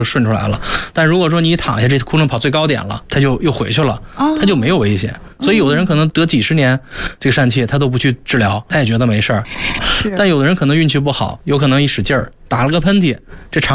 顺出来了。但如果说你一躺下，这窟窿跑最高点了，它就又回去了，它就没有危险。所以有的人可能得几十年这个疝气，他都不去治疗，他也觉得没事儿。但有的人可能运气不好，有可能一使劲儿打了个喷嚏，这肠